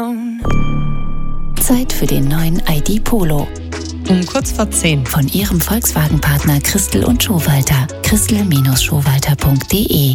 Zeit für den neuen ID Polo. Um kurz vor 10. Von Ihrem Volkswagen-Partner Christel und Schowalter. Christel-Schowalter.de.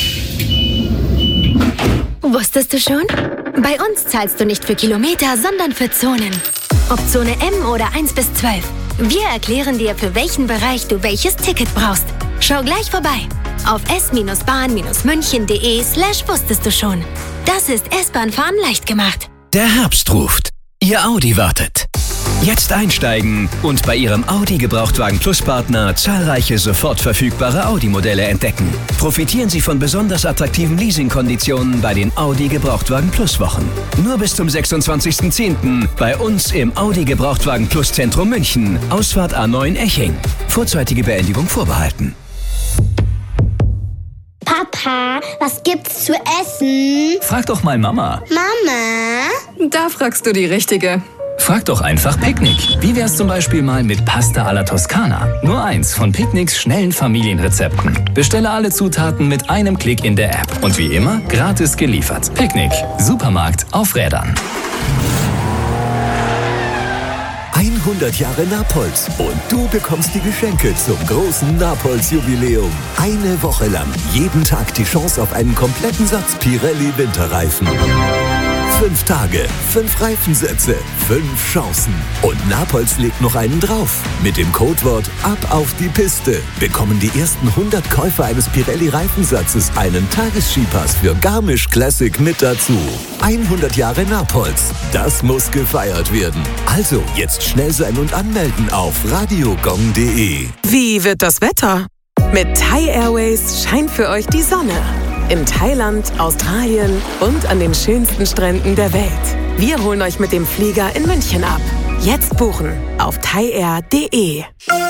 Wusstest du schon? Bei uns zahlst du nicht für Kilometer, sondern für Zonen. Ob Zone M oder 1 bis 12. Wir erklären dir, für welchen Bereich du welches Ticket brauchst. Schau gleich vorbei auf s-bahn-münchen.de/wusstest du schon. Das ist S-Bahn-Fahren leicht gemacht. Der Herbst ruft. Ihr Audi wartet. Jetzt einsteigen und bei Ihrem Audi Gebrauchtwagen Plus Partner zahlreiche sofort verfügbare Audi-Modelle entdecken. Profitieren Sie von besonders attraktiven Leasingkonditionen bei den Audi Gebrauchtwagen Plus Wochen. Nur bis zum 26.10. bei uns im Audi Gebrauchtwagen Plus Zentrum München. Ausfahrt A9 Eching. Vorzeitige Beendigung vorbehalten. Papa, was gibt's zu essen? Frag doch mal Mama. Mama? Da fragst du die Richtige. Frag doch einfach Picknick. Wie wär's zum Beispiel mal mit Pasta alla Toskana? Nur eins von Picknicks schnellen Familienrezepten. Bestelle alle Zutaten mit einem Klick in der App. Und wie immer, gratis geliefert. Picknick. Supermarkt auf Rädern. 100 Jahre Napolz und du bekommst die Geschenke zum großen Napolz-Jubiläum. Eine Woche lang, jeden Tag die Chance auf einen kompletten Satz Pirelli Winterreifen. 5 Tage, 5 Reifensätze, 5 Chancen. Und Napolz legt noch einen drauf. Mit dem Codewort Ab auf die Piste bekommen die ersten 100 Käufer eines Pirelli-Reifensatzes einen Tagesskipass für Garmisch Classic mit dazu. 100 Jahre Napolz. Das muss gefeiert werden. Also jetzt schnell sein und anmelden auf radiogong.de. Wie wird das Wetter? Mit Thai Airways scheint für euch die Sonne. In Thailand, Australien und an den schönsten Stränden der Welt. Wir holen euch mit dem Flieger in München ab. Jetzt buchen auf thaiair.de.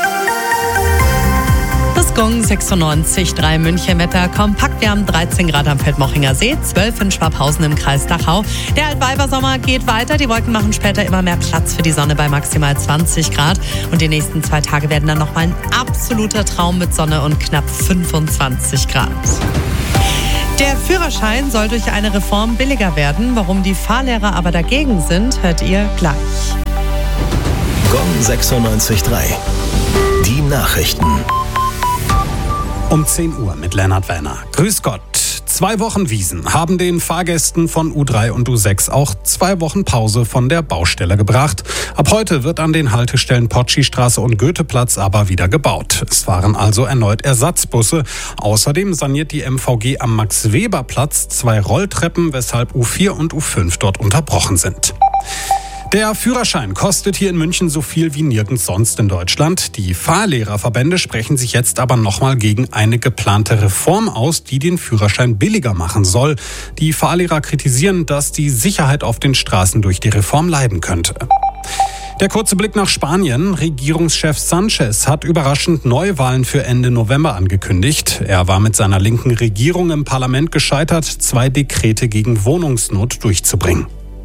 Das Gong 96,3 München Wetter kompakt. Wir haben 13 Grad am Feldmochinger See, 12 in Schwabhausen im Kreis Dachau. Der Altweibersommer geht weiter. Die Wolken machen später immer mehr Platz für die Sonne bei maximal 20 Grad. Und die nächsten 2 Tage werden dann nochmal ein absoluter Traum mit Sonne und knapp 25 Grad. Der Führerschein soll durch eine Reform billiger werden. Warum die Fahrlehrer aber dagegen sind, hört ihr gleich. Gong 96.3. Die Nachrichten. Um 10 Uhr mit Lennart Werner. Grüß Gott. 2 Wochen Wiesn haben den Fahrgästen von U3 und U6 auch 2 Wochen Pause von der Baustelle gebracht. Ab heute wird an den Haltestellen Potschi-Straße und Goetheplatz aber wieder gebaut. Es fahren also erneut Ersatzbusse. Außerdem saniert die MVG am Max-Weber-Platz 2 Rolltreppen, weshalb U4 und U5 dort unterbrochen sind. Der Führerschein kostet hier in München so viel wie nirgends sonst in Deutschland. Die Fahrlehrerverbände sprechen sich jetzt aber nochmal gegen eine geplante Reform aus, die den Führerschein billiger machen soll. Die Fahrlehrer kritisieren, dass die Sicherheit auf den Straßen durch die Reform leiden könnte. Der kurze Blick nach Spanien. Regierungschef Sanchez hat überraschend Neuwahlen für Ende November angekündigt. Er war mit seiner linken Regierung im Parlament gescheitert, 2 Dekrete gegen Wohnungsnot durchzubringen.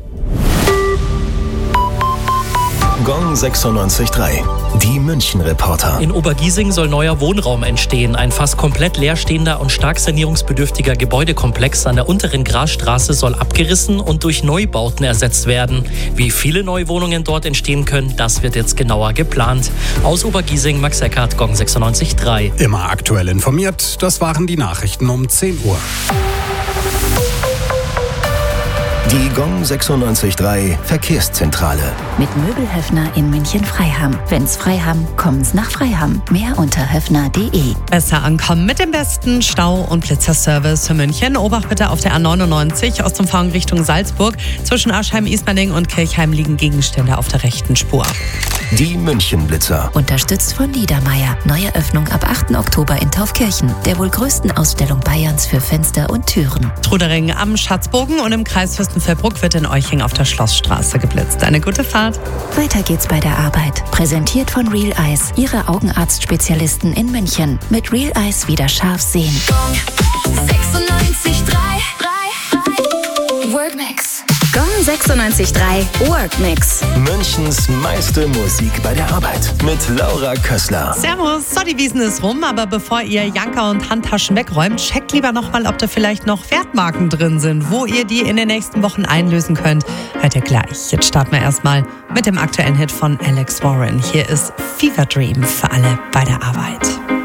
Gong 96.3. Die München-Reporter. In Obergiesing soll neuer Wohnraum entstehen. Ein fast komplett leerstehender und stark sanierungsbedürftiger Gebäudekomplex an der unteren Grasstraße soll abgerissen und durch Neubauten ersetzt werden. Wie viele neue Wohnungen dort entstehen können, das wird jetzt genauer geplant. Aus Obergiesing, Max Eckhardt, Gong 96.3. Immer aktuell informiert. Das waren die Nachrichten um 10 Uhr. Die Gong 96.3 Verkehrszentrale. Mit Möbelhöfner in München-Freiham. Wenn's Freiham, kommen's nach Freiham. Mehr unter höfner.de. Besser ankommen mit dem besten Stau- und Blitzerservice für München. Obacht bitte auf der A99 aus dem Fahren Richtung Salzburg. Zwischen Aschheim, Ismaning und Kirchheim liegen Gegenstände auf der rechten Spur. Die München-Blitzer. Unterstützt von Niedermeyer. Neue Öffnung ab 8. Oktober in Taufkirchen. Der wohl größten Ausstellung Bayerns für Fenster und Türen. Trudering am Schatzbogen und im Kreis Fürstenfeldbruck wird in Euching auf der Schlossstraße geblitzt. Eine gute Fahrt. Weiter geht's bei der Arbeit. Präsentiert von Real Eyes, Ihre Augenarztspezialisten in München. Mit Real Eyes wieder scharf sehen. 96,3 Workmax. Gong 96.3 Workmix. Münchens meiste Musik bei der Arbeit mit Laura Kössler. Servus, so die Wiesn ist rum, aber bevor ihr Janker und Handtaschen wegräumt, checkt lieber nochmal, ob da vielleicht noch Wertmarken drin sind, wo ihr die in den nächsten Wochen einlösen könnt. Hört ihr gleich. Jetzt starten wir erstmal mit dem aktuellen Hit von Alex Warren. Hier ist Fever Dream für alle bei der Arbeit.